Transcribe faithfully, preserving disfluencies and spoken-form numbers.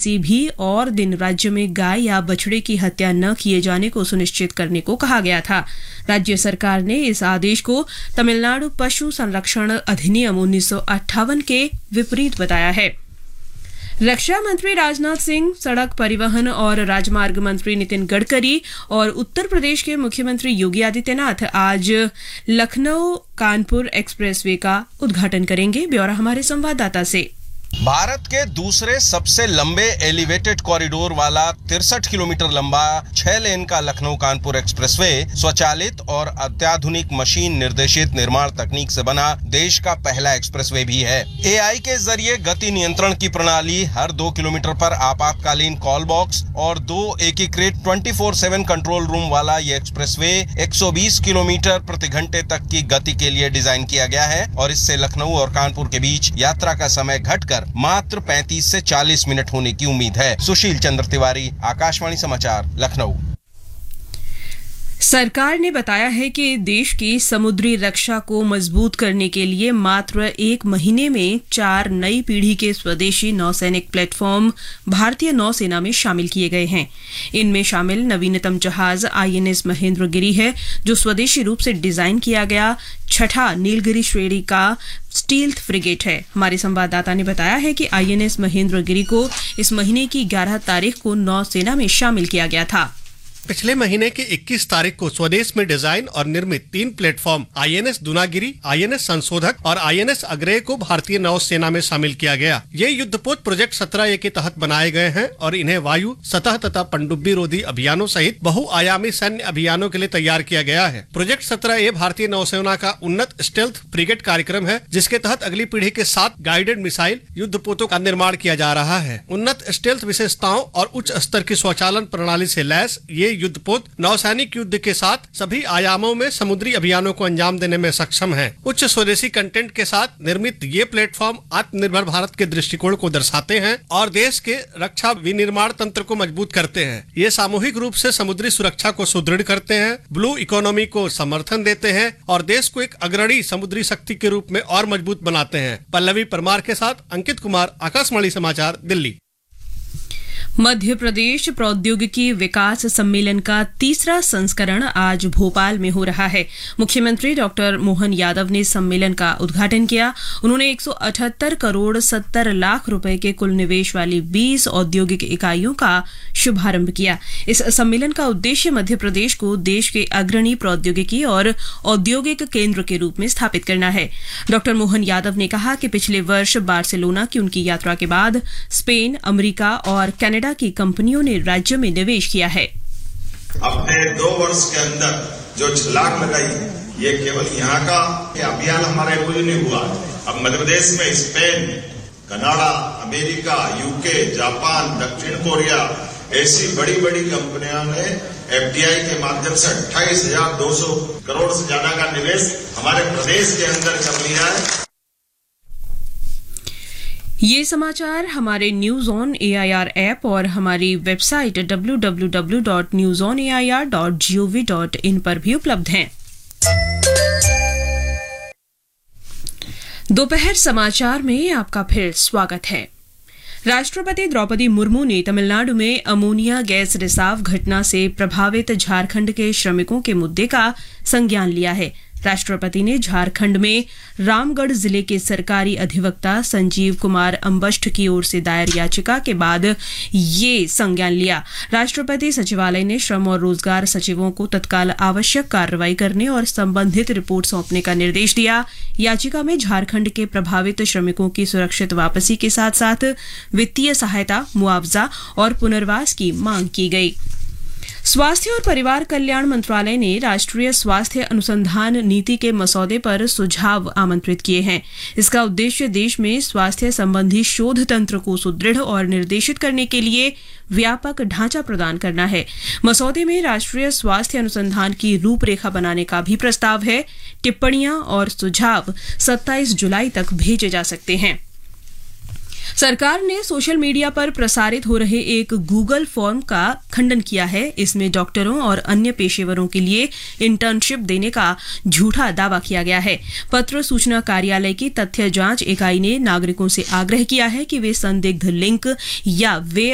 किसी भी और दिन राज्य में गाय या बछड़े की हत्या न किए जाने को सुनिश्चित करने को कहा गया था। राज्य सरकार ने इस आदेश को तमिलनाडु पशु संरक्षण अधिनियम उन्नीस सौ अट्ठावन के विपरीत बताया है। रक्षा मंत्री राजनाथ सिंह, सड़क परिवहन और राजमार्ग मंत्री नितिन गडकरी और उत्तर प्रदेश के मुख्यमंत्री योगी आदित्यनाथ आज लखनऊ कानपुर एक्सप्रेसवे का उद्घाटन करेंगे। ब्यौरा हमारे संवाददाता से। भारत के दूसरे सबसे लंबे एलिवेटेड कॉरिडोर वाला तिरसठ किलोमीटर लंबा छह लेन का लखनऊ कानपुर एक्सप्रेसवे स्वचालित और अत्याधुनिक मशीन निर्देशित निर्माण तकनीक से बना देश का पहला एक्सप्रेसवे भी है। एआई के जरिए गति नियंत्रण की प्रणाली, हर दो किलोमीटर पर आपातकालीन कॉल बॉक्स और दो एकीकृत चौबीस सात कंट्रोल रूम वाला ये एक्सप्रेसवे एक सौ बीस किलोमीटर प्रति घंटे तक की गति के लिए डिजाइन किया गया है और इससे लखनऊ और कानपुर के बीच यात्रा का समय घटकर मात्र पैंतीस से चालीस मिनट होने की उम्मीद है। सुशील चंद्र तिवारी, आकाशवाणी समाचार, लखनऊ। सरकार ने बताया है कि देश की समुद्री रक्षा को मजबूत करने के लिए मात्र एक महीने में चार नई पीढ़ी के स्वदेशी नौसैनिक प्लेटफॉर्म भारतीय नौसेना में शामिल किए गए हैं। इनमें शामिल नवीनतम जहाज आईएनएस महेंद्रगिरी है, जो स्वदेशी रूप से डिजाइन किया गया छठा नीलगिरी श्रेणी का स्टील्थ फ्रिगेट है। हमारे संवाददाता ने बताया है कि आईएनएस महेंद्रगिरी को इस महीने की ग्यारह तारीख को नौसेना में शामिल किया गया था। पिछले महीने की इक्कीस तारीख को स्वदेश में डिजाइन और निर्मित तीन प्लेटफॉर्म आईएनएस दूनागिरी, आईएनएस संशोधक और आईएनएस अग्रेय को भारतीय नौसेना में शामिल किया गया। ये युद्धपोत प्रोजेक्ट सत्रह ए के तहत बनाए गए हैं और इन्हें वायु, सतह तथा पनडुब्बी रोधी अभियानों सहित बहुआयामी सैन्य अभियानों के लिए तैयार किया गया है। प्रोजेक्ट सत्रह ए भारतीय नौसेना का उन्नत स्टेल्थ फ्रिगेट कार्यक्रम है, जिसके तहत अगली पीढ़ी के सात गाइडेड मिसाइल युद्धपोतों का निर्माण किया जा रहा है। उन्नत स्टेल्थ विशेषताओं और उच्च स्तर की स्वचालन प्रणाली से लैस ये युद्धपोत नौसैनिक युद्ध के साथ सभी आयामों में समुद्री अभियानों को अंजाम देने में सक्षम है। उच्च स्वदेशी कंटेंट के साथ निर्मित ये प्लेटफॉर्म आत्मनिर्भर भारत के दृष्टिकोण को दर्शाते हैं और देश के रक्षा विनिर्माण तंत्र को मजबूत करते हैं। ये सामूहिक रूप से समुद्री सुरक्षा को सुदृढ़ करते हैं, ब्लू इकोनॉमी को समर्थन देते हैं और देश को एक अग्रणी समुद्री शक्ति के रूप में और मजबूत बनाते हैं। पल्लवी परमार के साथ अंकित कुमार, आकाशवाणी समाचार, दिल्ली। मध्य प्रदेश प्रौद्योगिकी विकास सम्मेलन का तीसरा संस्करण आज भोपाल में हो रहा है। मुख्यमंत्री डॉक्टर मोहन यादव ने सम्मेलन का उद्घाटन किया। उन्होंने एक सौ अठहत्तर करोड़ सत्तर लाख रुपए के कुल निवेश वाली बीस औद्योगिक इकाइयों का शुभारंभ किया। इस सम्मेलन का उद्देश्य मध्य प्रदेश को देश के अग्रणी प्रौद्योगिकी और औद्योगिक केंद्र के रूप में स्थापित करना है। डॉक्टर मोहन यादव ने कहा कि पिछले वर्ष बार्सिलोना की उनकी यात्रा के बाद स्पेन, अमेरिका और कनाडा की कंपनियों ने राज्य में निवेश किया है। अपने दो वर्ष के अंदर जो छलांग लगाई, ये केवल यहाँ का अभियान हमारा कुछ नहीं हुआ। अब मध्य प्रदेश में Spain, Canada, America, UK, Japan, दक्षिण कोरिया ऐसी बड़ी बड़ी कंपनियों ने एफडीआई के माध्यम से अट्ठाईस हजार दो सौ करोड़ से ज्यादा का निवेश हमारे प्रदेश के अंदर कर लिया है। ये समाचार हमारे न्यूज ऑन एआईआर ऐप और हमारी website W W W dot news on A I R dot G O V dot in पर भी उपलब्ध हैं। दोपहर समाचार में आपका फिर स्वागत है। राष्ट्रपति द्रौपदी मुर्मू ने तमिलनाडु में अमोनिया गैस रिसाव घटना से प्रभावित झारखंड के श्रमिकों के मुद्दे का संज्ञान लिया है। राष्ट्रपति ने झारखंड में रामगढ़ जिले के सरकारी अधिवक्ता संजीव कुमार अंबष्ट की ओर से दायर याचिका के बाद ये संज्ञान लिया। राष्ट्रपति सचिवालय ने श्रम और रोजगार सचिवों को तत्काल आवश्यक कार्रवाई करने और संबंधित रिपोर्ट सौंपने का निर्देश दिया। याचिका में झारखंड के प्रभावित श्रमिकों की सुरक्षित वापसी के साथ साथ वित्तीय सहायता, मुआवजा और पुनर्वास की मांग की गई। स्वास्थ्य और परिवार कल्याण मंत्रालय ने राष्ट्रीय स्वास्थ्य अनुसंधान नीति के मसौदे पर सुझाव आमंत्रित किए हैं। इसका उद्देश्य देश में स्वास्थ्य संबंधी शोध तंत्र को सुदृढ़ और निर्देशित करने के लिए व्यापक ढांचा प्रदान करना है। मसौदे में राष्ट्रीय स्वास्थ्य अनुसंधान की रूपरेखा बनाने का भी प्रस्ताव है। टिप्पणियां और सुझाव सत्ताईस जुलाई तक भेजे जा सकते हैं। सरकार ने सोशल मीडिया पर प्रसारित हो रहे एक गूगल फॉर्म का खंडन किया है। इसमें डॉक्टरों और अन्य पेशेवरों के लिए इंटर्नशिप देने का झूठा दावा किया गया है। पत्र सूचना कार्यालय की तथ्य जांच इकाई ने नागरिकों से आग्रह किया है कि वे संदिग्ध लिंक या वे